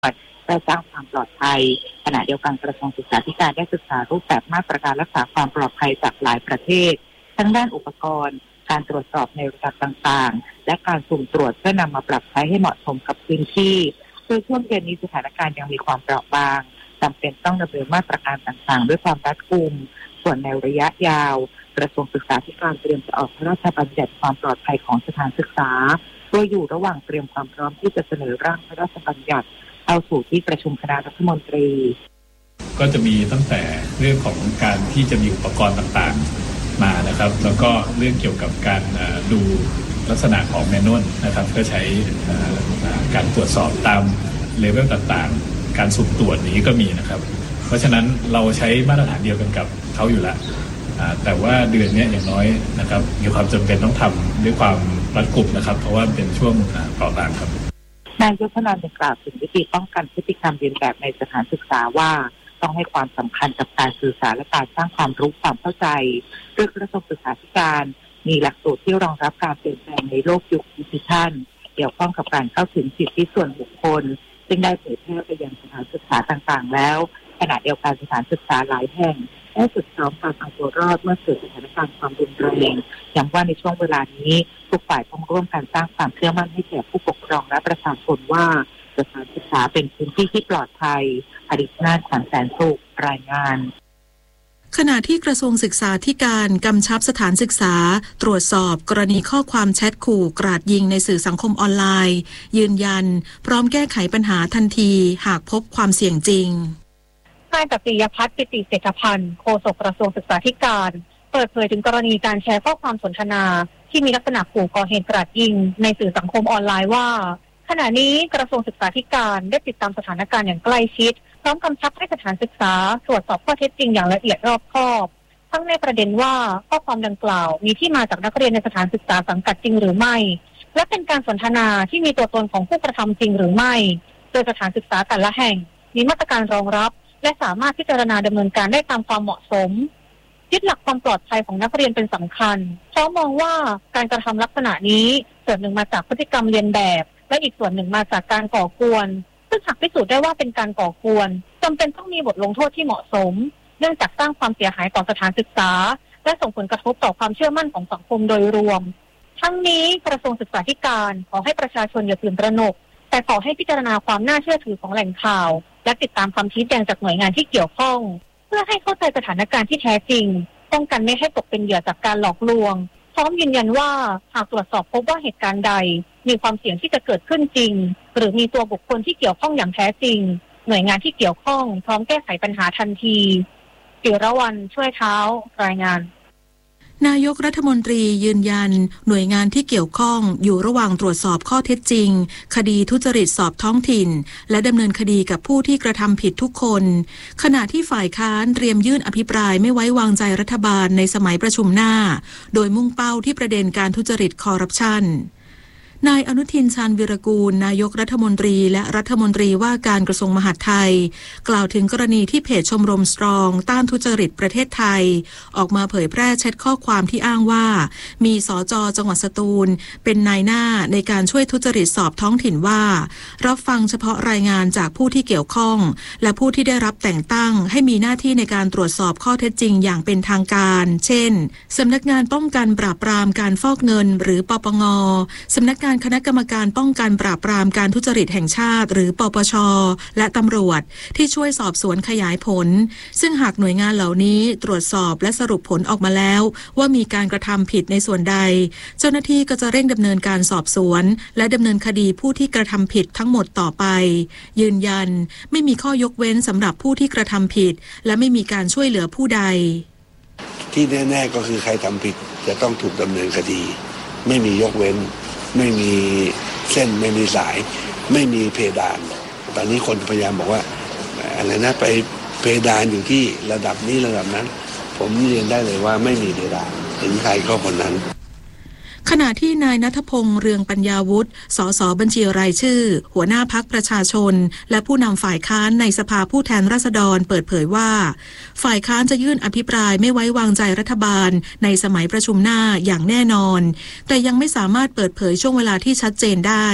เพื่อสร้างความปลอดภัยขณะเดียวกันกระทรวงศึกษาธิการได้ศึกษารูปแบบมาตรการรักษาความปลอดภัยจากหลายประเทศทั้งด้านอุปกรณ์การตรวจสอบในระดับต่างๆและการสุ่มตรวจเพื่อนำมาปรับใช้ให้เหมาะสมกับพื้นที่โดยช่วงเดือนนี้สถานการณ์ยังมีความเปราะบางจำเป็นต้องดำเนินมาตรการต่างๆด้วยความรัดกุมส่วนในระยะยาวกระทรวงศึกษาธิการเตรียมจะออกพระราชบัญญัติความปลอดภัยของสถานศึกษาโดยอยู่ระหว่างเตรียมความพร้อมที่จะเสนอร่างพระราชบัญญัติเข้าสู่ที่ประชุมคณะรัฐมนตรีก็จะมีตั้งแต่เรื่องของการที่จะมีอุปกรณ์ต่างๆมานะครับแล้วก็เรื่องเกี่ยวกับการดูลักษณะของแมนนวลนะครับก็ใช้การตรวจสอบตามเลเวลต่างๆการสุ่มตรวจนี้ก็มีนะครับเพราะฉะนั้นเราใช้มาตรฐานเดียวกันกับเขาอยู่แล้วแต่ว่าเดือนนี้อย่างน้อยนะครับมีความจำเป็นต้องทำด้วยความรัดกุมนะครับเพราะว่าเป็นช่วงเปราะบางครับนายกธนาได้กล่าวถึงวิธีป้องกันพฤติกรรมเลียนแบบในสถานศึกษาว่าต้องให้ความสำคัญกับการสื่อสารและการสร้างความรู้ความเข้าใจโดยกระทรวงศึกษาธิการมีหลักสูตรที่รองรับการเปลี่ยนแปลงในโลกยุคดิจิทัลเกี่ยวข้องกับการเข้าถึงสิทธิส่วนบุคคลซึ่งได้เผยแพร่ไปยังสถานศึกษาต่างๆแล้วขณะเดียวกันสถานศึกษาหลายแห่งได้ฝึกซ้อมการเอาตัวรอดเมื่อเกิดสถานการณ์ความรุนแรงย้ำว่าในช่วงเวลานี้ทุกฝ่ายต้องร่วมกันสร้างความเชื่อมั่นให้แก่ผู้ปกครองและประชาชนว่าสถานศึกษาเป็นพื้นที่ที่ปลอดภัยอดิษนาถขวัญแสนสุขรายงานขณะที่กระทรวงศึกษาธิการกำชับสถานศึกษาตรวจสอบกรณีข้อความแชทขู่กราดยิงในสื่อสังคมออนไลน์ยืนยันพร้อมแก้ไขปัญหาทันทีหากพบความเสี่ยงจริงนายปิยพัฒน์ปิติเศรษฐพันธ์โฆษกกระทรวงศึกษาธิการเปิดเผยถึงกรณีการแชร์ข้อความสนทนาที่มีลักษณะขู่ก่อเหตุกราดยิงในสื่อสังคมออนไลน์ว่าขณะนี้กระทรวงศึกษาธิการได้ติดตามสถานการณ์อย่างใกล้ชิดพร้อมกำชับให้สถานศึกษาตรวจสอบข้อเท็จจริงอย่างละเอียดรอบคอบทั้งในประเด็นว่าข้อความดังกล่าวมีที่มาจากนักเรียนในสถานศึกษาสังกัดจริงหรือไม่และเป็นการสนทนาที่มีตัวตนของผู้กระทำจริงหรือไม่โดยสถานศึกษาแต่ละแห่งมีมาตรการรองรับและสามารถพิจารณาดำเนินการได้ตามความเหมาะสมยึดหลักความปลอดภัยของนักเรียนเป็นสำคัญเพราะมองว่าการกระทำลักษณะนี้ส่วนหนึ่งมาจากพฤติกรรมเลียนแบบและอีกส่วนหนึ่งมาจากการก่อกวนซึ่งหากพิสูจน์ได้ว่าเป็นการก่อกวนจำเป็นต้องมีบทลงโทษที่เหมาะสมเนื่องจากสร้างความเสียหายต่อสถานศึกษาและส่งผลกระทบต่อความเชื่อมั่นของสังคมโดยรวมทั้งนี้กระทรวงศึกษาธิการขอให้ประชาชนอย่าตื่นตระหนกแต่ขอให้พิจารณาความน่าเชื่อถือของแหล่งข่าวและติดตามคำชี้แจงจากหน่วยงานที่เกี่ยวข้องเพื่อให้เข้าใจสถานการณ์ที่แท้จริงป้องกันไม่ให้ตกเป็นเหยื่อจากการหลอกลวงพร้อมยืนยันว่าหากตรวจสอบพบว่าเหตุการณ์ใดมีความเสี่ยงที่จะเกิดขึ้นจริงหรือมีตัวบุคคลที่เกี่ยวข้องอย่างแท้จริงหน่วยงานที่เกี่ยวข้องพร้อมแก้ไขปัญหาทันทีจิรวรรณช่วยเท้ารายงานนายกรัฐมนตรียืนยันหน่วยงานที่เกี่ยวข้องอยู่ระหว่างตรวจสอบข้อเท็จจริงคดีทุจริตสอบท้องถิ่นและดำเนินคดีกับผู้ที่กระทำผิดทุกคนขณะที่ฝ่ายค้านเตรียมยื่นอภิปรายไม่ไว้วางใจรัฐบาลในสมัยประชุมหน้าโดยมุ่งเป้าที่ประเด็นการทุจริตคอร์รัปชันนายอนุทินชาญวิรากูลนายกรัฐมนตรีและรัฐมนตรีว่าการกระทรวงมหาดไทยกล่าวถึงกรณีที่เพจชมรมสตรองต้านทุจริตประเทศไทยออกมาเผยแพร่แชทข้อความที่อ้างว่ามีสจ.จังหวัดสตูลเป็นนายหน้าในการช่วยทุจริตสอบท้องถิ่นว่ารับฟังเฉพาะรายงานจากผู้ที่เกี่ยวข้องและผู้ที่ได้รับแต่งตั้งให้มีหน้าที่ในการตรวจสอบข้อเท็จจริงอย่างเป็นทางการเช่นสำนักงานป้องกันปราบปรามการฟอกเงินหรือปปง.สำนักงานคณะกรรมการป้องกันปราบปรามการทุจริตแห่งชาติหรือปปช.และตำรวจที่ช่วยสอบสวนขยายผลซึ่งหากหน่วยงานเหล่านี้ตรวจสอบและสรุปผลออกมาแล้วว่ามีการกระทำผิดในส่วนใดเจ้าหน้าที่ก็จะเร่งดำเนินการสอบสวนและดำเนินคดีผู้ที่กระทำผิดทั้งหมดต่อไปยืนยันไม่มีข้อยกเว้นสำหรับผู้ที่กระทำผิดและไม่มีการช่วยเหลือผู้ใดที่แน่ๆก็คือใครทำผิดจะต้องถูกดำเนินคดีไม่มียกเว้นไม่มีเส้นไม่มีสายไม่มีเพดานตอนนี้คนพยายามบอกว่าอะไรนะไปเพดานอยู่ที่ระดับนี้ระดับนั้นผมเรียนได้เลยว่าไม่มีเพดานถึงใครก็คนนั้นขณะที่นายณัฐพงษ์เรืองปัญญาวุฒิสสบัญชีรายชื่อหัวหน้าพรรคประชาชนและผู้นำฝ่ายค้านในสภาผู้แทนราษฎรเปิดเผยว่าฝ่ายค้านจะยื่นอภิปรายไม่ไว้วางใจรัฐบาลในสมัยประชุมหน้าอย่างแน่นอนแต่ยังไม่สามารถเปิดเผยช่วงเวลาที่ชัดเจนได้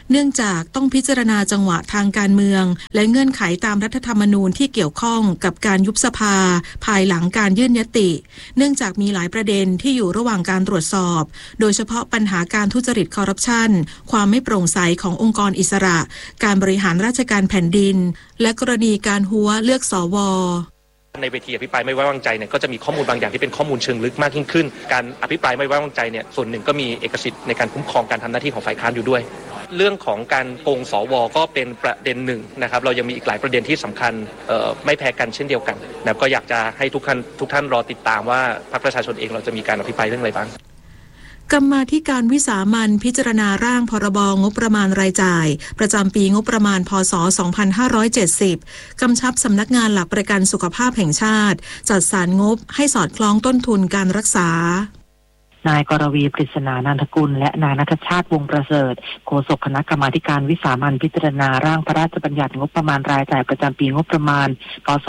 เนื่องจากต้องพิจารณาจังหวะทางการเมืองและเงื่อนไขตามรัฐธรรมนูญที่เกี่ยวข้องกับการยุบสภาภายหลังการยื่นญัตติเนื่องจากมีหลายประเด็นที่อยู่ระหว่างการตรวจสอบโดยเฉพาะปัญหาการทุจริตคอร์รัปชันความไม่โปร่งใสขององค์กรอิสระการบริหารราชการแผ่นดินและกรณีการหัวเลือกสว. ในเวทีอภิปรายไม่ไว้วางใจเนี่ยก็จะมีข้อมูลบางอย่างที่เป็นข้อมูลเชิงลึกมากยิ่งขึ้นการอภิปรายไม่ไว้วางใจเนี่ยส่วนหนึ่งก็มีเอกสิทธิ์ในการคุ้มครองการทำหน้าที่ของฝ่ายค้านอยู่ด้วยเรื่องของการโกงสว.ก็เป็นประเด็นหนึ่งนะครับเรายังมีอีกหลายประเด็นที่สำคัญไม่แพ้กันเช่นเดียวกันนะก็อยากจะให้ทุกท่านรอติดตามว่าพรรคประชาชนเองเราจะมีการอภิปรายเรื่องอะไรบ้างกรรมาธิการวิสามัญพิจารณาร่างพรบงบประมาณรายจ่ายประจำปีงบประมาณพ.ศ. 2570กำชับสำนักงานหลักประกันสุขภาพแห่งชาติจัดสรรงบให้สอดคล้องต้นทุนการรักษานายกรวีปริศนานันทกุลและนายณัฐชาติวงศ์ประเสริฐโฆษกคณะกรรมาธิการวิสามัญพิจารณาร่างพระราชบัญญัติงบประมาณรายจ่ายประจำปีงบประมาณพ.ศ.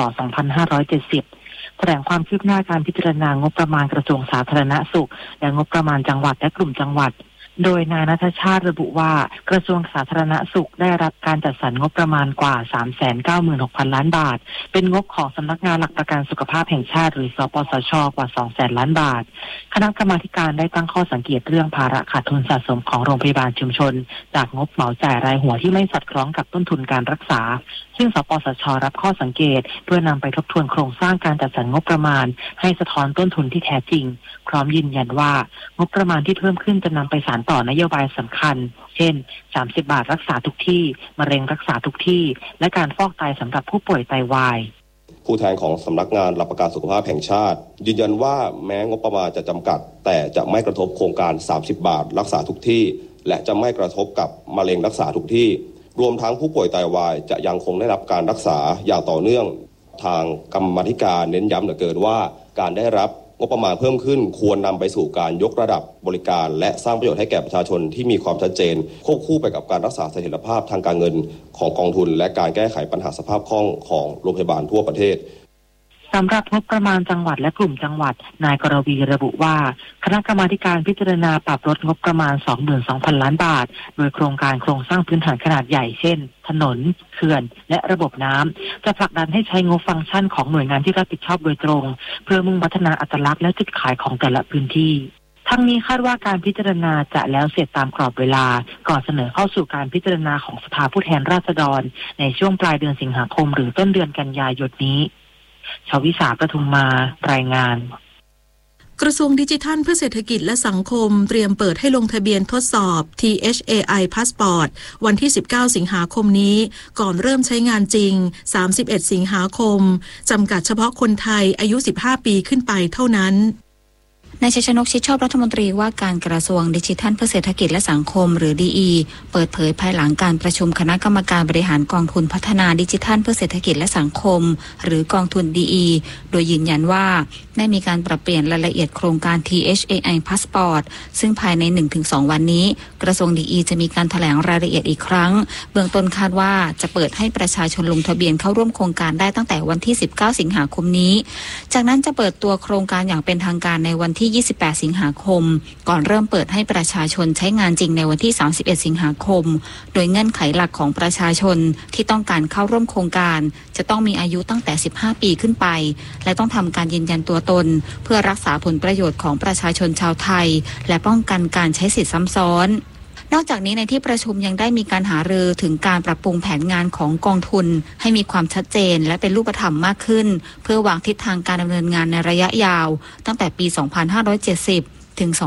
2570แถลงความคืบหน้าการพิจารณางบประมาณกระทรวงสาธารณสุขและงบประมาณจังหวัดและกลุ่มจังหวัดโดยนายณัฐชาติระบุว่ากระทรวงสาธารณสุขได้รับการจัดสรรงบประมาณกว่า 396,000 ล้านบาทเป็นงบของสำนักงานหลักประกันสุขภาพแห่งชาติหรือสปสช.กว่า 200,000 ล้านบาทคณะกรรมาธิการได้ตั้งข้อสังเกตเรื่องภาระขาดทุนสะสมของโรงพยาบาลชุมชนจากงบเหมาจ่ายรายหัวที่ไม่สอดคล้องกับต้นทุนการรักษาซึ่งสปสช.รับข้อสังเกตเพื่อนำไปทบทวนโครงสร้างการจัดสรรงบประมาณให้สะท้อนต้นทุนที่แท้จริงพร้อมยืนยันว่างบประมาณที่เพิ่มขึ้นจะนำไปสานต่อนโยบายสำคัญเช่น30 บาทรักษาทุกที่มะเร็งรักษาทุกที่และการฟอกไตสำหรับผู้ป่วยไตวายผู้แทนของสำนักงานหลักประกันสุขภาพแห่งชาติยืนยันว่าแม้งบประมาณจะจำกัดแต่จะไม่กระทบโครงการ30 บาทรักษาทุกที่และจะไม่กระทบกับมะเร็งรักษาทุกที่รวมทั้งผู้ป่วยไตวายจะยังคงได้รับการรักษาอย่างต่อเนื่องทางกรรมาธิการเน้นย้ำเหลือเกินว่าการได้รับงบประมาณเพิ่มขึ้นควรนำไปสู่การยกระดับบริการและสร้างประโยชน์ให้แก่ประชาชนที่มีความชัดเจนควบคู่ไปกับการรักษาเสถียรภาพทางการเงินของกองทุนและการแก้ไขปัญหาสภาพคล่องของโรงพยาบาลทั่วประเทศสำหรับงบประมาณจังหวัดและกลุ่มจังหวัดนายกรวีระบุว่าคณะกรรมาธิการพิจารณาปรับลดงบประมาณ 22,000 ล้านบาทโดยโครงการโครงสร้างพื้นฐานขนาดใหญ่เช่นถนนเขื่อนและระบบน้ำจะผลักดันให้ใช้งบฟังก์ชันของหน่วยงานที่รับผิดชอบโดยตรงเพื่อมุ่งพัฒนาอัตลักษณ์และจุดขายของแต่ละพื้นที่ทั้งนี้คาดว่าการพิจารณาจะแล้วเสร็จตามกรอบเวลาก่อนเสนอเข้าสู่การพิจารณาของสภาผู้แทนราษฎรในช่วงปลายเดือนสิงหาคมหรือต้นเดือนกันยายนนี้ชวิสาประทุมมารายงานกระทรวงดิจิทัลเพื่อเศรษฐกิจและสังคมเตรียมเปิดให้ลงทะเบียนทดสอบ THAI Passport วันที่ 19 สิงหาคมนี้ก่อนเริ่มใช้งานจริง 31 สิงหาคมจำกัดเฉพาะคนไทยอายุ 15 ปีขึ้นไปเท่านั้นนายชัยชนกชิดชอบรัฐมนตรีว่าการกระทรวงดิจิทัลเพื่อเศรษฐกิจและสังคมหรือ DE เปิดเผยภายหลังการประชุมคณะกรรมการบริหารกองทุนพัฒนาดิจิทัลเพื่อเศรษฐกิจและสังคมหรือกองทุน DE โดยยืนยันว่าได้มีการปรับเปลี่ยนรายละเอียดโครงการ THAI Passport ซึ่งภายใน 1-2 วันนี้กระทรวง DE จะมีการแถลงรายละเอียดอีกครั้งเบื้องต้นคาดว่าจะเปิดให้ประชาชนลงทะเบียนเข้าร่วมโครงการได้ตั้งแต่วันที่ 19 สิงหาคมนี้จากนั้นจะเปิดตัวโครงการอย่างเป็นทางการในวันที่ 28 สิงหาคมก่อนเริ่มเปิดให้ประชาชนใช้งานจริงในวันที่ 31 สิงหาคมโดยเงื่อนไขหลักของประชาชนที่ต้องการเข้าร่วมโครงการจะต้องมีอายุตั้งแต่15 ปีขึ้นไปและต้องทำการยืนยันตัวตนเพื่อรักษาผลประโยชน์ของประชาชนชาวไทยและป้องกันการใช้สิทธิซ้ำซ้อนนอกจากนี้ในที่ประชุมยังได้มีการหารือถึงการปรับปรุงแผนงานของกองทุนให้มีความชัดเจนและเป็นรูปธรรมมากขึ้นเพื่อวางทิศทางการดำเนินงานในระยะยาวตั้งแต่ปี 2570 ถึง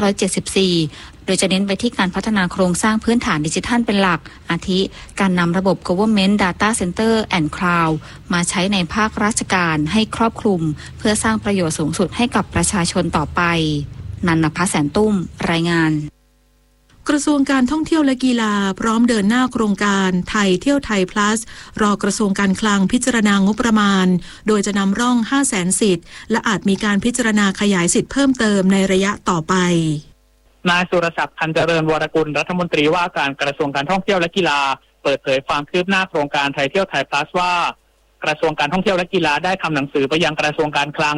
2574 โดยจะเน้นไปที่การพัฒนาโครงสร้างพื้นฐานดิจิทัลเป็นหลักอาทิการนำระบบ Government Data Center and Cloud มาใช้ในภาคราชการให้ครอบคลุมเพื่อสร้างประโยชน์สูงสุดให้กับประชาชนต่อไปนันนภาแสนตุ้มรายงานกระทรวงการท่องเที่ยวและกีฬาพร้อมเดินหน้าโครงการไทยเที่ยวไทย plus รอกระทรวงการคลังพิจารณางบประมาณโดยจะนำร่อง 500,000 สิทธิ์และอาจมีการพิจารณาขยายสิทธิ์เพิ่มเติมในระยะต่อไปนายสุรศักดิ์ พันเจริญวรกุลรัฐมนตรีว่าการกระทรวงการท่องเที่ยวและกีฬาเปิดเผยความคืบหน้าโครงการไทยเที่ยวไทย plus ว่ากระทรวงการท่องเที่ยวและกีฬาได้ทำหนังสือไปยังกระทรวงการคลัง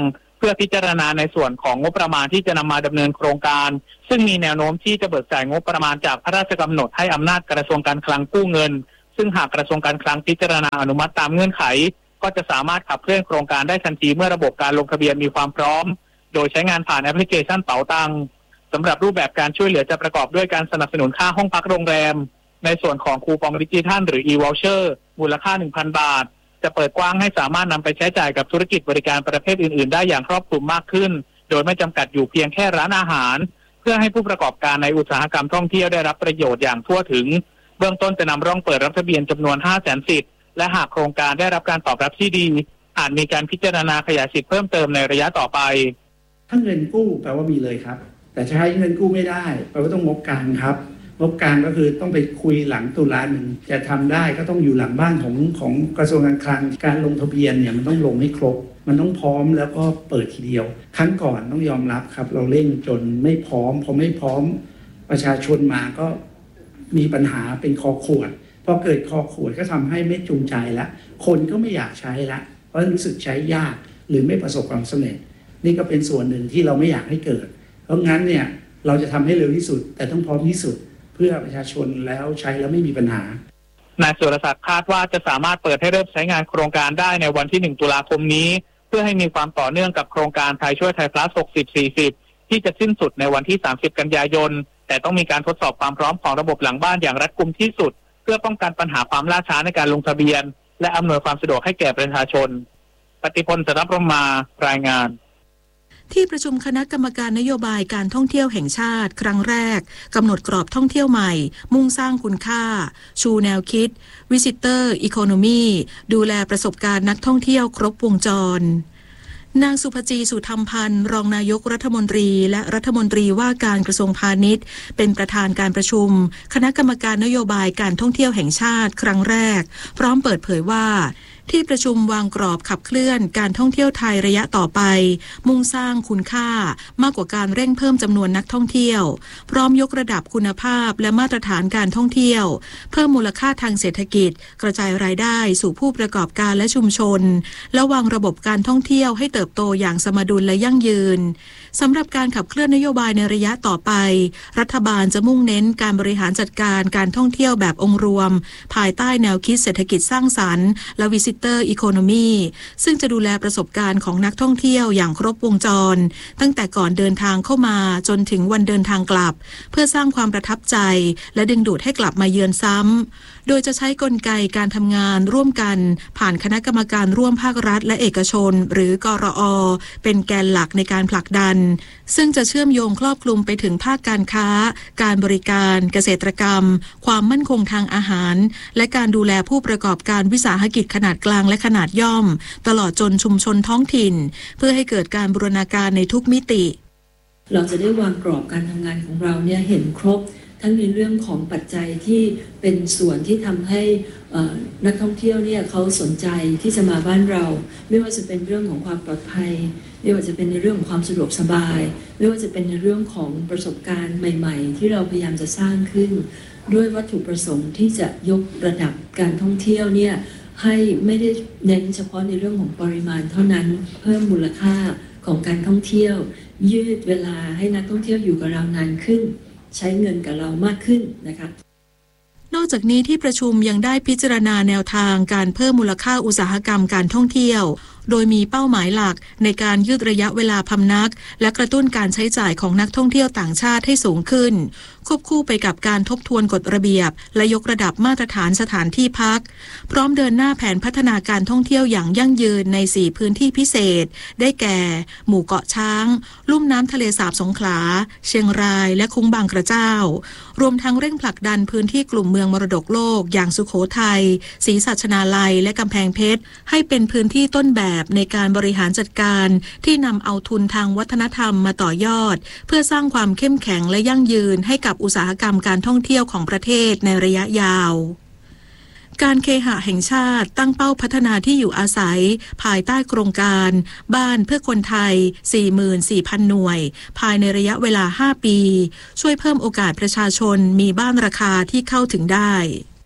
พื่อพิจารณาในส่วนของงบประมาณที่จะนำมาดำเนินโครงการซึ่งมีแนวโน้มที่จะเบิกจ่ายงบประมาณจากพระราชกำหนดให้อำนาจกระทรวงการคลังกู้เงินซึ่งหากกระทรวงการคลังพิจารณาอนุมัติตามเงื่อนไขก็จะสามารถขับเคลื่อนโครงการได้ทันทีเมื่อระบบการลงทะเบียนมีความพร้อมโดยใช้งานผ่านแอปพลิเคชันเป๋าตังค์สำหรับรูปแบบการช่วยเหลือจะประกอบด้วยการสนับสนุนค่าห้องพักโรงแรมในส่วนของคูปองดิจิทัลหรือ e-voucher มูลค่า 1,000 บาทจะเปิดกว้างให้สามารถนำไปใช้จ่ายกับธุรกิจบริการประเภทอื่นๆได้อย่างครอบคลุมมากขึ้นโดยไม่จำกัดอยู่เพียงแค่ร้านอาหารเพื่อให้ผู้ประกอบการในอุตสาหกรรมท่องเที่ยวได้รับประโยชน์อย่างทั่วถึงเบื้องต้นจะนำร่องเปิดรับทะเบียนจำนวน 500,000 สิทธิ์และหากโครงการได้รับการตอบรับที่ดีอาจมีการพิจารณาขยายสิทธิ์เพิ่มเติมในระยะต่อไปถ้าเงินกู้แปลว่ามีเลยครับแต่ใช้เงินกู้ไม่ได้แปลว่าต้องงบกลางครับงบกลางก็คือต้องไปคุยหลังตุลาหนึ่งจะทำได้ก็ต้องอยู่หลังบ้านของกระทรวงการคลังการลงทะเบียนเนี่ยมันต้องลงให้ครบมันต้องพร้อมแล้วก็เปิดทีเดียวครั้งก่อนต้องยอมรับครับเราเร่งจนไม่พร้อมพอไม่พร้อมประชาชนมาก็มีปัญหาเป็นคอขวดพอเกิดคอขวดก็ทำให้ไม่จูงใจละคนก็ไม่อยากใช้ละเพราะรู้สึกใช้ยากหรือไม่ประสบความสำเร็จนี่ก็เป็นส่วนหนึ่งที่เราไม่อยากให้เกิดเพราะงั้นเนี่ยเราจะทำให้เร็วที่สุดแต่ต้องพร้อมที่สุดเพื่อประชาชนแล้วใช้แล้วไม่มีปัญหานายสุรศักดิ์คาดว่าจะสามารถเปิดให้เริ่มใช้งานโครงการได้ในวันที่1 ตุลาคมนี้เพื่อให้มีความต่อเนื่องกับโครงการไทยช่วยไทยพลัส60-40ที่จะสิ้นสุดในวันที่30 กันยายนแต่ต้องมีการทดสอบความพร้อมของระบบหลังบ้านอย่างรัดกุมที่สุดเพื่อป้องกันปัญหาความล่าช้าในการลงทะเบียนและอำนวยความสะดวกให้แก่ประชาชนปฏิพล สรพรหมารายงานที่ประชุมคณะกรรมการนโยบายการท่องเที่ยวแห่งชาติครั้งแรกกำหนดกรอบท่องเที่ยวใหม่มุ่งสร้างคุณค่าชูแนวคิด Visitor Economy ดูแลประสบการณ์นักท่องเที่ยวครบวงจรนางสุภจีสุธรรมพันธ์รองนายกรัฐมนตรีและรัฐมนตรีว่าการกระทรวงพาณิชย์เป็นประธานการประชุมคณะกรรมการนโยบายการท่องเที่ยวแห่งชาติครั้งแรกพร้อมเปิดเผยว่าที่ประชุมวางกรอบขับเคลื่อนการท่องเที่ยวไทยระยะต่อไปมุ่งสร้างคุณค่ามากกว่าการเร่งเพิ่มจำนวนนักท่องเที่ยวพร้อมยกระดับคุณภาพและมาตรฐานการท่องเที่ยวเพิ่มมูลค่าทางเศรษฐกิจกระจายรายได้สู่ผู้ประกอบการและชุมชนและวางระบบการท่องเที่ยวให้เติบโตอย่างสมดุลและยั่งยืนสำหรับการขับเคลื่อนนโยบายในระยะต่อไปรัฐบาลจะมุ่งเน้นการบริหารจัดการการท่องเที่ยวแบบองค์รวมภายใต้แนวคิดเศรษฐกิจสร้างสรรค์และ Visitor Economy ซึ่งจะดูแลประสบการณ์ของนักท่องเที่ยวอย่างครบวงจรตั้งแต่ก่อนเดินทางเข้ามาจนถึงวันเดินทางกลับเพื่อสร้างความประทับใจและดึงดูดให้กลับมาเยือนซ้ำโดยจะใช้กลไกการทำงานร่วมกันผ่านคณะกรรมการร่วมภาครัฐและเอกชนหรือกรอ.เป็นแกนหลักในการผลักดันซึ่งจะเชื่อมโยงครอบคลุมไปถึงภาคการค้าการบริการเกษตรกรรมความมั่นคงทางอาหารและการดูแลผู้ประกอบการวิสาหกิจขนาดกลางและขนาดย่อมตลอดจนชุมชนท้องถิ่นเพื่อให้เกิดการบูรณาการในทุกมิติเราจะได้วางกรอบการทำงานของเราเนี่ยเห็นครบทั้งในเรื่องของปัจจัยที่เป็นส่วนที่ทำให้นักท่องเที่ยวเนี่ยเขาสนใจที่จะมาบ้านเราไม่ว่าจะเป็นเรื่องของความปลอดภัยไม่ว่าจะเป็นในเรื่องของความสะดวกสบายไม่ว่าจะเป็นในเรื่องของประสบการณ์ใหม่ๆที่เราพยายามจะสร้างขึ้นด้วยวัตถุประสงค์ที่จะยกระดับการท่องเที่ยวเนี่ยให้ไม่ได้เน้นเฉพาะในเรื่องของปริมาณเท่านั้นเพิ่มมูลค่าของการท่องเที่ยวยืดเวลาให้นักท่องเที่ยวอยู่กับเรานานขึ้นใช้เงินกับเรามากขึ้นนะคะนอกจากนี้ที่ประชุมยังได้พิจารณาแนวทางการเพิ่มมูลค่าอุตสาหกรรมการท่องเที่ยวโดยมีเป้าหมายหลักในการยืดระยะเวลาพำนักและกระตุ้นการใช้จ่ายของนักท่องเที่ยวต่างชาติให้สูงขึ้นควบคู่ไปกับการทบทวนกฎระเบียบและยกระดับมาตรฐานสถานที่พักพร้อมเดินหน้าแผนพัฒนาการท่องเที่ยวอย่างยั่งยืนใน4พื้นที่พิเศษได้แก่หมู่เกาะช้างลุ่มน้ำทะเลสาบสงขลาเชียงรายและคุ้งบางกระเจ้ารวมทั้งเร่งผลักดันพื้นที่กลุ่มเมืองมรดกโลกอย่างสุโขทัยศรีสัชนาลัยและกำแพงเพชรให้เป็นพื้นที่ต้นแบบในการบริหารจัดการที่นำเอาทุนทางวัฒนธรรมมาต่อยอดเพื่อสร้างความเข้มแข็งและยั่งยืนให้กับอุตสาหกรรมการท่องเที่ยวของประเทศในระยะยาวการเคหะแห่งชาติตั้งเป้าพัฒนาที่อยู่อาศัยภายใต้โครงการบ้านเพื่อคนไทย 44,000 หน่วยภายในระยะเวลา5 ปีช่วยเพิ่มโอกาสประชาชนมีบ้านราคาที่เข้าถึงได้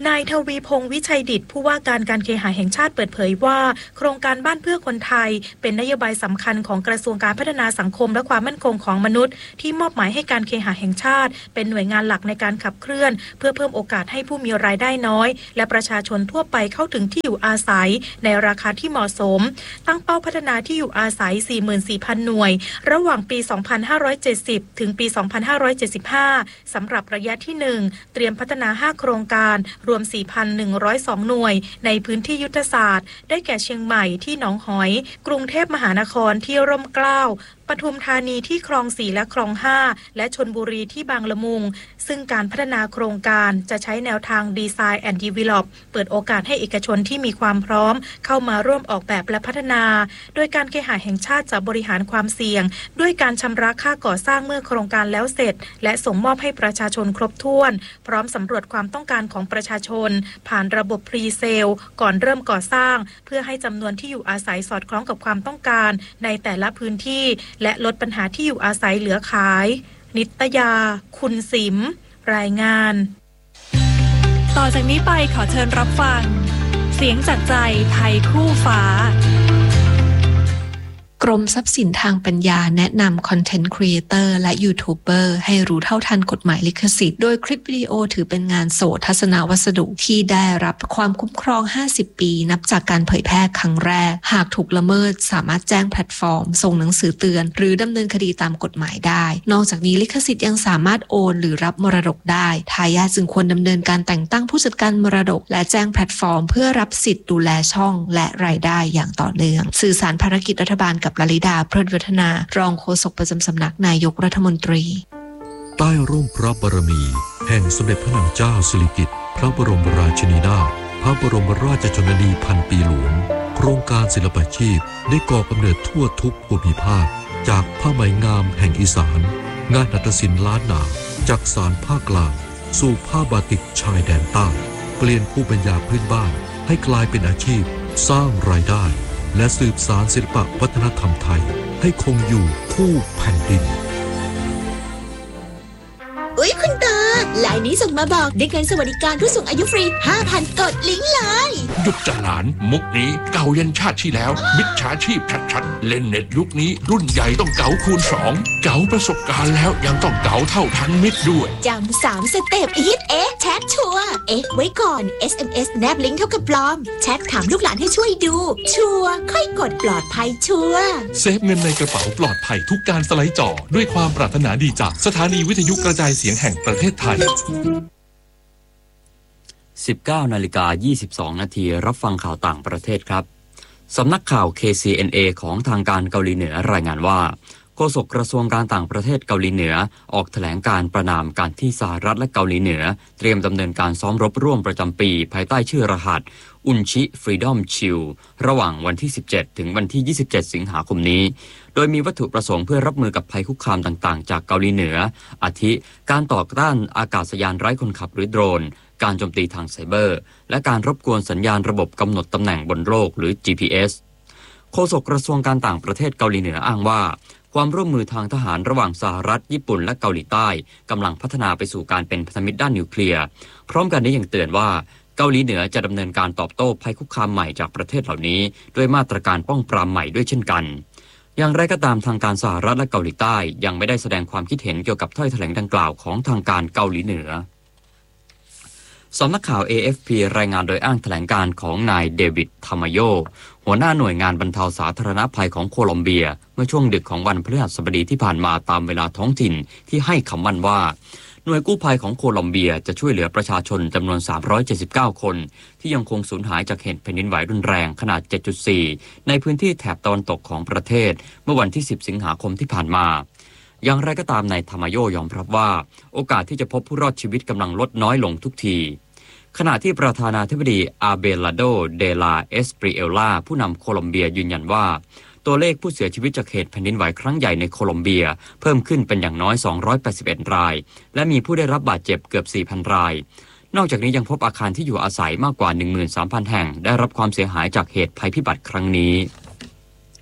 นายทวีพงษ์วิชัยดิษฐ์ผู้ว่าการการเคหะแห่งชาติเปิดเผยว่าโครงการบ้านเพื่อคนไทยเป็นนโยบายสำคัญของกระทรวงการพัฒนาสังคมและความมั่นคงของมนุษย์ที่มอบหมายให้การเคหะแห่งชาติเป็นหน่วยงานหลักในการขับเคลื่อนเพื่อเพิ่มโอกาสให้ผู้มีรายได้น้อยและประชาชนทั่วไปเข้าถึงที่อยู่อาศัยในราคาที่เหมาะสมตั้งเป้าพัฒนาที่อยู่อาศัย 44,000 หน่วยระหว่างปี 2570 ถึงปี 2575 สำหรับระยะที่ 1 เตรียมพัฒนา 5 โครงการรวม 4,102 หน่วยในพื้นที่ยุทธศาสตร์ได้แก่เชียงใหม่ที่หนองหอยกรุงเทพมหานครที่ร่มเกล้าปทุมธานีที่คลอง4และคลอง5และชลบุรีที่บางละมุงซึ่งการพัฒนาโครงการจะใช้แนวทาง Design and Develop เปิดโอกาสให้เอกชนที่มีความพร้อมเข้ามาร่วมออกแบบและพัฒนาโดยการเคหะแห่งชาติจะบริหารความเสี่ยงด้วยการชำระค่าก่อสร้างเมื่อโครงการแล้วเสร็จและส่งมอบให้ประชาชนครบถ้วนพร้อมสำรวจความต้องการของประชาชนผ่านระบบพรีเซลก่อนเริ่มก่อสร้างเพื่อให้จำนวนที่อยู่อาศัยสอดคล้องกับความต้องการในแต่ละพื้นที่และลดปัญหาที่อยู่อาศัยเหลือขายนิตยาคุณสิมรายงานต่อจากนี้ไปขอเชิญรับฟังเสียงจากใจไทยคู่ฟ้ากรมทรัพย์สินทางปัญญาแนะนำคอนเทนต์ครีเอเตอร์และยูทูบเบอร์ให้รู้เท่าทันกฎหมายลิขสิทธิ์โดยคลิปวิดีโอถือเป็นงานโสตทัศนวัสดุที่ได้รับความคุ้มครอง50ปีนับจากการเผยแพร่ครั้งแรกหากถูกละเมิดสามารถแจ้งแพลตฟอร์มส่งหนังสือเตือนหรือดำเนินคดีตามกฎหมายได้นอกจากนี้ลิขสิทธิ์ยังสามารถโอนหรือรับมรดกได้ทายาทจึงควรดำเนินการแต่งตั้งผู้จัดการมรดกและแจ้งแพลตฟอร์มเพื่อรับสิทธิ์ดูแลช่องและรายได้อย่างต่อเนื่องสื่อสารภารกิจรัฐบาลกับลลิดาเพลินวัฒนารองโฆษกประจำสำนักนายกรัฐมนตรีใต้ร่มพระบารมีแห่งสมเด็จพระนางเจ้าสิริกิติ์พระบรมราชินีนาถพระบรมราชชนนีพันปีหลวงโครงการศิลปาชีพได้ก่อกำเนิดทั่วทุกภูมิภาคจากผ้าไหมงามแห่งอีสานงานหัตถศิลป์ล้านนาจากสานภาคกลางสู่ผ้าบาติกชายแดนใต้เปลี่ยนภูมิปัญญาพื้นบ้านให้กลายเป็นอาชีพสร้างรายได้และสืบสานศิลปวัฒนธรรมไทยให้คงอยู่คู่แผ่นดินอุ๊ยคุณตาลายนี้ส่งมาบอกได้เงินสวัสดิการผู้สูงอายุฟรี 5,000 กดลิงก์เลยหยุดจ่าหลานมุกนี้เก่ายันชาติที่แล้วมิจฉาชีพชัดๆเล่นเน็ตยุคนี้รุ่นใหญ่ต้องเก๋าคูณ2เก๋าประสบการณ์แล้วยังต้องเก๋าเท่าทันมิตรด้วยจำ3 สเต็ปฮิตแชทชัวร์ไว้ก่อน SMS แนบลิงก์เท่ากับปลอมแชทถามลูกหลานให้ช่วยดูชัวร์ค่อยกดปลอดภัยชัวร์เซฟเงินในกระเป๋าปลอดภัยทุกการสไลด์จอด้วยความปรารถนาดีจากสถานีวิทยุกระจายเสียงแห่งประเทศไทย 19:22 นาทีรับฟังข่าวต่างประเทศครับสำนักข่าว KCNA ของทางการเกาหลีเหนือรายงานว่าโฆษกกระทรวงการต่างประเทศเกาหลีเหนือออกแถลงการประนามการที่สหรัฐและเกาหลีเหนือเตรียมดำเนินการซ้อมรบร่วมประจำปีภายใต้ชื่อรหัสอุนชิฟรีดอมชิลระหว่างวันที่17ถึงวันที่27สิงหาคมนี้โดยมีวัตถุประสงค์เพื่อรับมือกับภัยคุกคามต่างๆจากเกาหลีเหนืออาทิการต่อต้านอากาศยานไร้คนขับหรือโดรนการโจมตีทางไซเบอร์และการรบกวนสัญญาณระบบกำหนดตำแหน่งบนโลกหรือ GPS โฆษกกระทรวงการต่างประเทศเกาหลีเหนืออ้างว่าความร่วมมือทางทหารระหว่างสหรัฐญี่ปุ่นและเกาหลีใต้กำลังพัฒนาไปสู่การเป็นพันธมิตรด้านนิวเคลียร์พร้อมกันนี้ยังเตือนว่าเกาหลีเหนือจะดำเนินการตอบโต้ภัยคุกคามใหม่จากประเทศเหล่านี้ด้วยมาตรการป้องปรามใหม่ด้วยเช่นกันอย่างไรก็ตามทางการสหรัฐและเกาหลีใต้ยังไม่ได้แสดงความคิดเห็นเกี่ยวกับถ้อยแถลงดังกล่าวของทางการเกาหลีเหนือสำนักข่าว AFP รายงานโดยอ้างแถลงการของนายเดวิดทามาโยหัวหน้าหน่วยงานบรรเทาสาธารณภัยของโคลอมเบียเมื่อช่วงดึกของวันพฤหัสบดีที่ผ่านมาตามเวลาท้องถิ่นที่ให้คำมั่นว่าหน่วยกู้ภัยของโคลอมเบียจะช่วยเหลือประชาชนจำนวน379คนที่ยังคงสูญหายจากเหตุแผ่นดินไหวรุนแรงขนาด 7.4 ในพื้นที่แถบตะวันตกของประเทศเมื่อวันที่10สิงหาคมที่ผ่านมาอย่างไรก็ตามนายทามาโยยอมรับว่าโอกาสที่จะพบผู้รอดชีวิตกำลังลดน้อยลงทุกทีขณะที่ประธานาธิบดีอาเบลาโดเดลาเอสปริเอลลาผู้นำโคลอมเบียยืนยันว่าตัวเลขผู้เสียชีวิตจากเหตุแผ่นดินไหวครั้งใหญ่ในโคลอมเบียเพิ่มขึ้นเป็นอย่างน้อย281รายและมีผู้ได้รับบาดเจ็บเกือบ 4,000 รายนอกจากนี้ยังพบอาคารที่อยู่อาศัยมากกว่า 13,000 แห่งได้รับความเสียหายจากเหตุภัยพิบัติครั้งนี้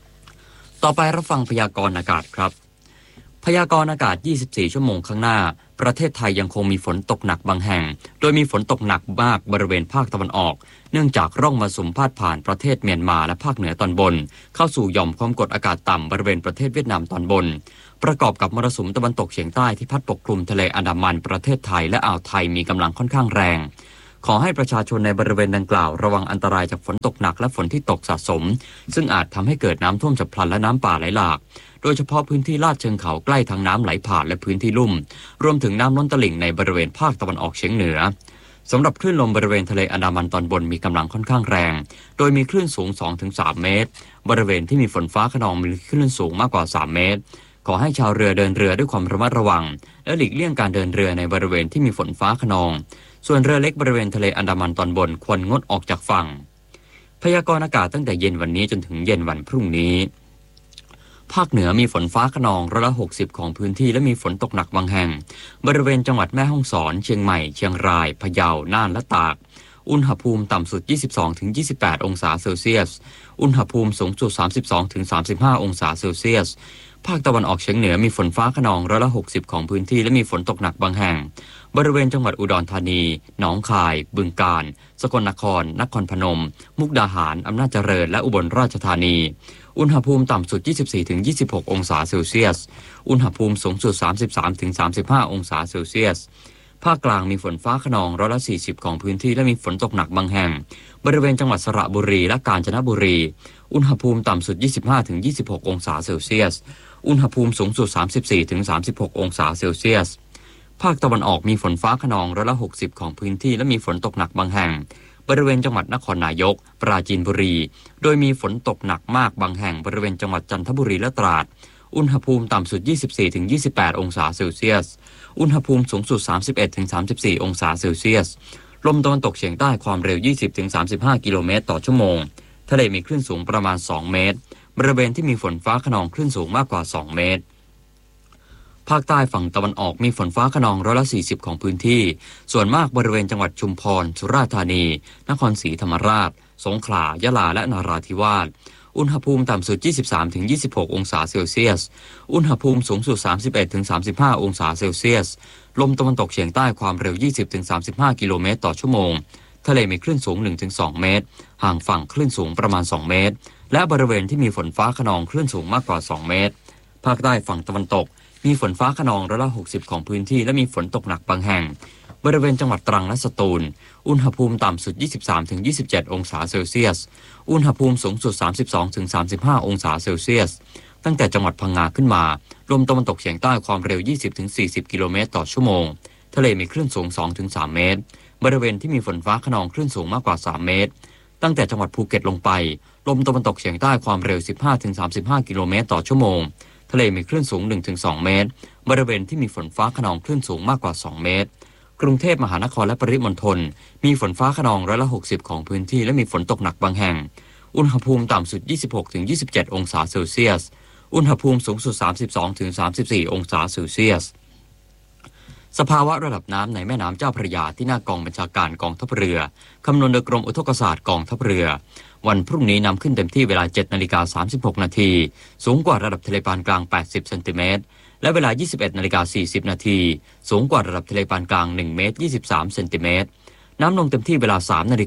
ต่อไปรับฟังพยากรณ์อากาศครับพยากรณ์อากาศ24ชั่วโมงข้างหน้าประเทศไทยยังคงมีฝนตกหนักบางแห่งโดยมีฝนตกหนักมากบริเวณภาคตะวันออกเนื่องจากร่องมรสุมพาดผ่านประเทศเมียนมาและภาคเหนือตอนบนเข้าสู่หย่อมความกดอากาศต่ำบริเวณประเทศเวียดนามตอนบนประกอบกับมรสุมตะวันตกเฉียงใต้ที่พัดปกคลุมทะเลอันดามันประเทศไทยและอ่าวไทยมีกำลังค่อนข้างแรงขอให้ประชาชนในบริเวณดังกล่าวระวังอันตรายจากฝนตกหนักและฝนที่ตกสะสมซึ่งอาจทำให้เกิดน้ำท่วมฉับพลันและน้ำป่าไหลหลากโดยเฉพาะพื้นที่ลาดเชิงเขาใกล้ทางน้ำไหลผ่านและพื้นที่ลุ่มรวมถึงน้ำล้นตลิ่งในบริเวณภาคตะวันออกเฉียงเหนือสำหรับคลื่นลมบริเวณทะเลอันดามันตอนบนมีกำลังค่อนข้างแรงโดยมีคลื่นสูง 2-3 เมตรบริเวณที่มีฝนฟ้าคะนองมีคลื่นสูงมากกว่า3 เมตรขอให้ชาวเรือเดินเรือด้วยความระมัดระวังและหลีกเลี่ยงการเดินเรือในบริเวณที่มีฝนฟ้าคะนองส่วนเรือเล็กบริเวณทะเลอันดามันตอนบนควรงดออกจากฝั่งพยากรณ์อากาศตั้งแต่เย็นวันนี้จนถึงเย็นวันพรุ่งนี้ภาคเหนือมีฝนฟ้าคะนอง60%ของพื้นที่และมีฝนตกหนักบางแห่งบริเวณจังหวัดแม่ฮ่องสอนเชียงใหม่เชียงรายพะเยาน่านและตากอุณหภูมิต่ำสุด 22-28 องศาเซลเซียสอุณหภูมิสูงสุด 32-35 องศาเซลเซียสภาคตะวันออกเฉียงเหนือมีฝนฟ้าคะนอง60%ของพื้นที่และมีฝนตกหนักบางแห่งบริเวณจังหวัดอุดรธานีหนองคายบึงกาฬสกลนครนครพนมมุกดาหารอำนาจเจริญและอุบลราชธานีอุณหภูมิต่ำสุด 24-26 องศาเซลเซียสอุณหภูมิสูงสุด 33-35 องศาเซลเซียสภาคกลางมีฝนฟ้าคะนอง40%ของพื้นที่และมีฝนตกหนักบางแห่งบริเวณจังหวัดสระบุรีและกาญจนบุรีอุณหภูมิต่ำสุด 25-26 องศาเซลเซียสอุณหภูมิสูงสุด 34-36 องศาเซลเซียสภาคตะวันออกมีฝนฟ้าคะนอง60%ของพื้นที่และมีฝนตกหนักบางแห่งบริเวณจังหวัดนครนายกปราจีนบุรีโดยมีฝนตกหนักมากบางแห่งบริเวณจังหวัดจันทบุรีและตราดอุณหภูมิต่ำสุด 24-28 องศาเซลเซียสอุณหภูมิสูงสุด 31-34 องศาเซลเซียสลมตะวันตกเฉียงใต้ความเร็ว 20-35 กิโลเมตรต่อชั่วโมงทะเลมีคลื่นสูงประมาณ2 เมตรบริเวณที่มีฝนฟ้าคะนองคลื่นสูงมากกว่า2 เมตรภาคใต้ฝั่งตะวันออกมีฝนฟ้าคะนอง40%ของพื้นที่ส่วนมากบริเวณจังหวัดชุมพรสุราษฎร์ธานีนครศรีธรรมราชสงขลายะลาและนราธิวาสอุณหภูมิต่ำสุด 23-26 องศาเซลเซียสอุณหภูมิสูงสุด 31-35 องศาเซลเซียสลมตะวันตกเฉียงใต้ความเร็ว 20-35 กิโลเมตรต่อชั่วโมงทะเลมีคลื่นสูง 1-2 เมตรห่างฝั่งคลื่นสูงประมาณ2 เมตรและบริเวณที่มีฝนฟ้าคะนองคลื่นสูงมากกว่า2 เมตรภาคใต้ฝั่งตะวันตกมีฝนฟ้าคะนอง60%ของพื้นที่และมีฝนตกหนักบางแห่งบริเวณจังหวัดตรังและสตูลอุณหภูมิต่ำสุด 23-27 องศาเซลเซียสอุณหภูมิสูงสุด 32-35 องศาเซลเซียสตั้งแต่จังหวัดพังงาขึ้นมาลมตะวันตกเฉียงใต้ความเร็ว 20-40 กิโลเมตรต่อชั่วโมงทะเลมีคลื่นสูง 2-3 เมตรบริเวณที่มีฝนฟ้าคะนองคลื่นสูงมากกว่า3 เมตรตั้งแต่จังหวัดภูเก็ตลงไปลมตะวันตกเฉียงใต้ความเร็ว 15-35 กิโลเมตรต่อชั่วโมงทะเลมีคลื่นสูง 1-2 เมตรบริเวณที่มีฝนฟ้าคะนองคลื่นสูงมากกว่า2 เมตรกรุงเทพมหานครและปริมณฑลมีฝนฟ้าคะนอง60%ของพื้นที่และมีฝนตกหนักบางแห่งอุณหภูมิต่ำสุด 26-27 องศาเซลเซียสอุณหภูมิสูงสุด 32-34 องศาเซลเซียสสภาวะระดับน้ำในแม่น้ำเจ้าพระยาที่หน้ากองบัญชาการกองทัพเรือคำนวณโดยกรมอุทกศาสตร์กองทัพเรือวันพรุ่งนี้น้ำขึ้นเต็มที่เวลา 7:36 นาทีสูงกว่าระดับทะเลปานกลาง80เซนติเมตรและเวลา 21:40 นาทีสูงกว่าระดับทะเลปานกลาง1 เมตร 23 เซนติเมตรน้ำลงเต็มที่เวลา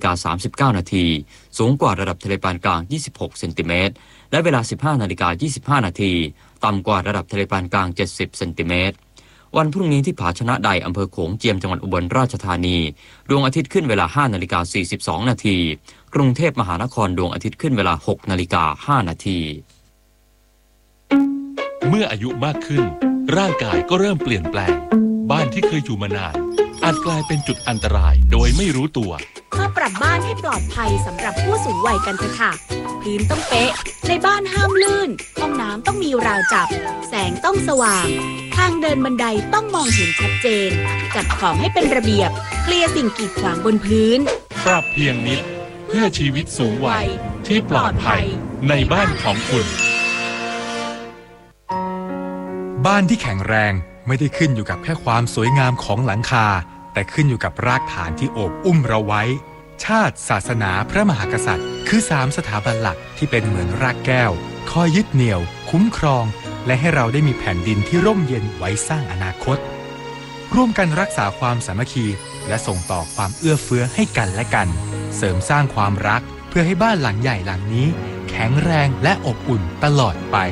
3:39 นาทีสูงกว่าระดับทะเลปานกลาง26 เซนติเมตรและเวลา 15:25 นาทีต่ำกว่าระดับทะเลปานกลาง70 เซนติเมตรวันพรุ่งนี้ที่ผาชนะใดอำเภอโขงเจียมจังหวัดอุบลราชธานีดวงอาทิตย์ขึ้นเวลา 5:42 นาทีกรุงเทพมหานครดวงอาทิตย์ขึ้นเวลา 6:05 นาทีเมื่ออายุมากขึ้นร่างกายก็เริ่มเปลี่ยนแปลงบ้านที่เคยอยู่มานานอาจกลายเป็นจุดอันตรายโดยไม่รู้ตัวมาปรับบ้านให้ปลอดภัยสำหรับผู้สูงวัยกันเถอะค่ะพื้นต้องเป๊ะในบ้านห้ามลื่นห้องน้ำต้องมีราวจับแสงต้องสว่างทางเดินบันไดต้องมองเห็นชัดเจนจัดของให้เป็นระเบียบเคลียร์สิ่งกีดขวางบนพื้นปรับเพียงนิดเพื่อชีวิตสูงวัยที่ปลอดภัยในบ้านของคุณบ้านที่แข็งแรงไม่ได้ขึ้นอยู่กับแค่ความสวยงามของหลังคาแต่ขึ้นอยู่กับรากฐานที่โอบอุ้มเราไว้ชาติศาสนาพระมหากษัตริย์คือ3สถาบันหลักที่เป็นเหมือนรากแก้วคอยยึดเหนี่ยวคุ้มครองและให้เราได้มีแผ่นดินที่ร่มเย็นไว้สร้างอนาคตร่วมกันรักษาความสามัคคีและส่งต่อความเอื้อเฟื้อให้กันและกันเสริมสร้างความรักเพื่อให้บ้านหลังใหญ่หลังนี้แข็งแรงและอบอุ่นตลอดไป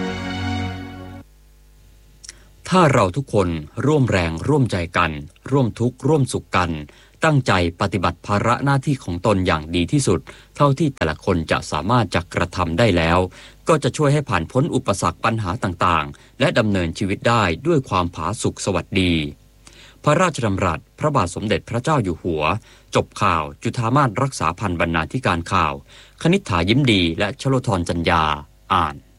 ถ้าเราทุกคนร่วมแรงร่วมใจกันร่วมทุกข์ร่วมสุขกันตั้งใจปฏิบัติภาระหน้าที่ของตนอย่างดีที่สุดเท่าที่แต่ละคนจะสามารถจะกระทำได้แล้วก็จะช่วยให้ผ่านพ้นอุปสรรคปัญหาต่างๆและดำเนินชีวิตได้ด้วยความผาสุกสวัสดีพระราชดำรัสพระบาทสมเด็จพระเจ้าอยู่หัวจบข่าวจุฑามาสรักษาพันธ์บรรณาธิการข่าวคณิษฐายิ้มดีและชโลธรจัญญาอ่าน